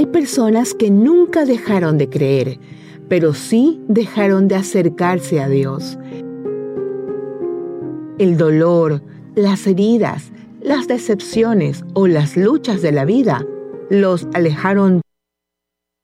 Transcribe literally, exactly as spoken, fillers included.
personas que nunca dejaron de creer, pero sí dejaron de acercarse a Dios. El dolor, las heridas, las decepciones o las luchas de la vida los alejaron